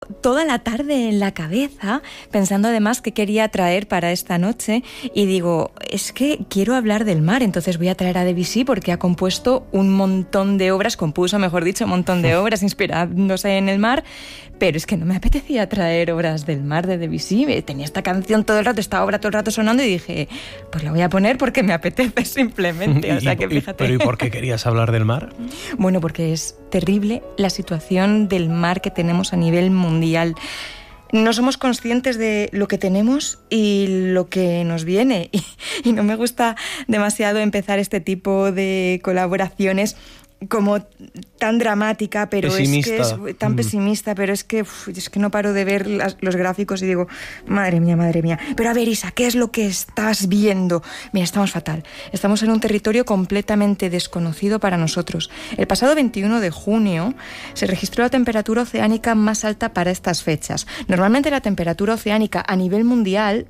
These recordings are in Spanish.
toda la tarde en la cabeza, pensando además qué quería traer para esta noche, y digo, es que quiero hablar del mar, entonces voy a traer a Debussy porque ha compuesto un montón de obras, un montón de obras inspirándose en el mar, pero es que no me apetecía traer obras del mar de Debussy. Tenía esta canción todo el rato, esta obra todo el rato sonando y dije, pues la voy a poner porque me apetece simplemente. O sea que fíjate. ¿Pero y por qué querías hablar del mar? Bueno, porque es terrible la situación del mar que tenemos a nivel mundial. No somos conscientes de lo que tenemos y lo que nos viene. Y no me gusta demasiado empezar este tipo de colaboraciones como tan dramática, pero pesimista. Es que es tan pesimista, pero es que no paro de ver los gráficos y digo, madre mía. Pero a ver, Isa, ¿qué es lo que estás viendo? Mira, estamos fatal. Estamos en un territorio completamente desconocido para nosotros. El pasado 21 de junio se registró la temperatura oceánica más alta para estas fechas. Normalmente la temperatura oceánica a nivel mundial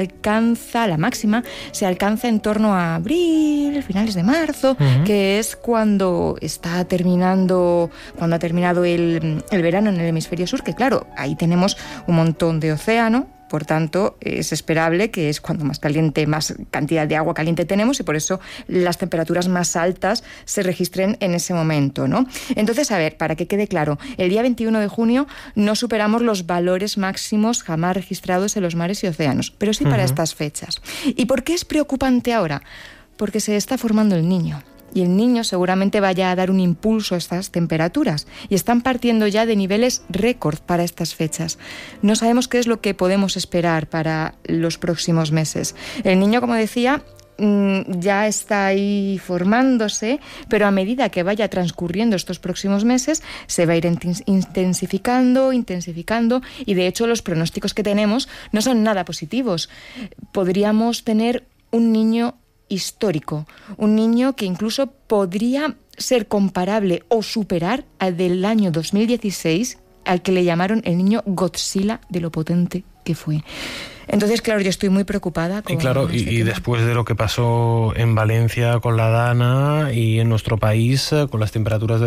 la máxima se alcanza en torno a abril, finales de marzo, que es cuando ha terminado el verano en el hemisferio sur, que claro, ahí tenemos un montón de océano, por tanto es esperable que es cuando más cantidad de agua caliente tenemos, y por eso las temperaturas más altas se registren en ese momento, ¿no? Entonces, a ver, para que quede claro, el día 21 de junio no superamos los valores máximos jamás registrados en los mares y océanos, pero sí para estas fechas. ¿Y por qué es preocupante ahora? Porque se está formando el Niño. Y el Niño seguramente vaya a dar un impulso a estas temperaturas, y están partiendo ya de niveles récord para estas fechas. No sabemos qué es lo que podemos esperar para los próximos meses. El Niño, como decía, ya está ahí formándose, pero a medida que vaya transcurriendo estos próximos meses se va a ir intensificando, y de hecho los pronósticos que tenemos no son nada positivos. Podríamos tener un Niño histórico, un Niño que incluso podría ser comparable o superar al del año 2016, al que le llamaron el Niño Godzilla, de lo potente que fue. Entonces, claro, yo estoy muy preocupada con y después de lo que pasó en Valencia con la Dana y en nuestro país con las temperaturas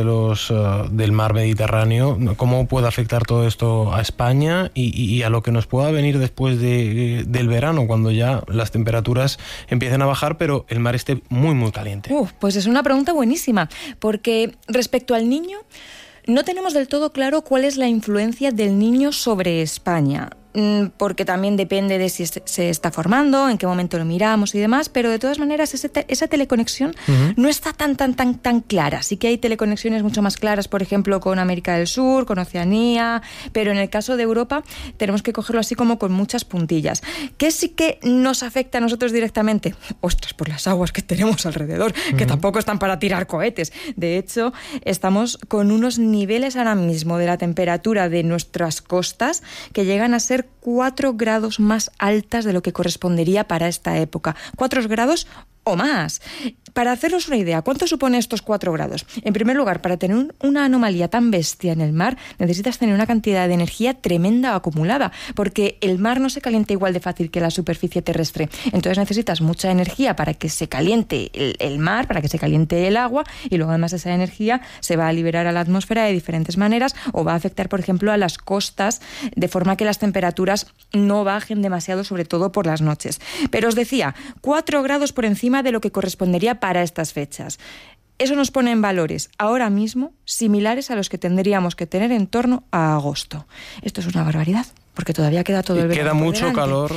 del mar Mediterráneo, ¿cómo puede afectar todo esto a España y a lo que nos pueda venir después del verano, cuando ya las temperaturas empiecen a bajar, pero el mar esté muy, muy caliente? Pues es una pregunta buenísima, porque respecto al Niño, no tenemos del todo claro cuál es la influencia del Niño sobre España, porque también depende de si se está formando, en qué momento lo miramos y demás, pero de todas maneras esa teleconexión no está tan clara. Sí que hay teleconexiones mucho más claras, por ejemplo, con América del Sur, con Oceanía, pero en el caso de Europa tenemos que cogerlo así como con muchas puntillas. ¿Qué sí que nos afecta a nosotros directamente? Ostras, por las aguas que tenemos alrededor, que tampoco están para tirar cohetes. De hecho, estamos con unos niveles ahora mismo de la temperatura de nuestras costas que llegan a ser 4 grados más altas de lo que correspondería para esta época. 4 grados o más. Para haceros una idea, ¿cuánto supone estos 4 grados? En primer lugar, para tener una anomalía tan bestia en el mar, necesitas tener una cantidad de energía tremenda acumulada, porque el mar no se calienta igual de fácil que la superficie terrestre. Entonces necesitas mucha energía para que se caliente el mar, para que se caliente el agua, y luego además esa energía se va a liberar a la atmósfera de diferentes maneras, o va a afectar, por ejemplo, a las costas, de forma que las temperaturas no bajen demasiado, sobre todo por las noches. Pero os decía, 4 grados por encima de lo que correspondería para estas fechas. Eso nos pone en valores ahora mismo similares a los que tendríamos que tener en torno a agosto. Esto es una barbaridad, porque todavía queda todo el verano. Queda mucho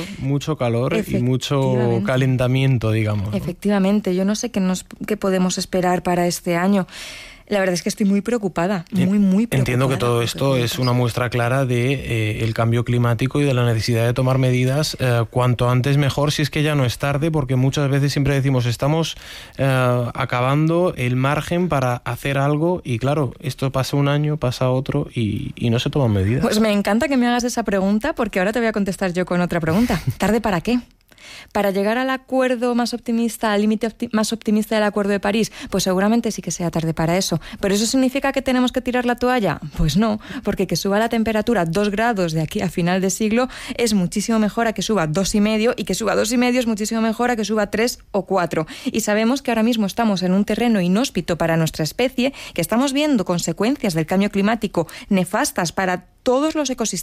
calor y mucho calentamiento, digamos. Efectivamente, yo no sé qué podemos esperar para este año. La verdad es que estoy muy preocupada, muy preocupada. Entiendo que todo esto es una muestra clara de el cambio climático y de la necesidad de tomar medidas cuanto antes mejor, si es que ya no es tarde, porque muchas veces siempre decimos estamos acabando el margen para hacer algo, y claro, esto pasa un año, pasa otro y no se toman medidas. Pues me encanta que me hagas esa pregunta, porque ahora te voy a contestar yo con otra pregunta. ¿Tarde para qué? ¿Para llegar al acuerdo más optimista, al límite más optimista del Acuerdo de París? Pues seguramente sí que sea tarde para eso. ¿Pero eso significa que tenemos que tirar la toalla? Pues no, porque que suba la temperatura 2 grados de aquí a final de siglo es muchísimo mejor a que suba 2,5, y que suba 2,5 es muchísimo mejor a que suba 3 o 4. Y sabemos que ahora mismo estamos en un terreno inhóspito para nuestra especie, que estamos viendo consecuencias del cambio climático nefastas para todos los ecosistemas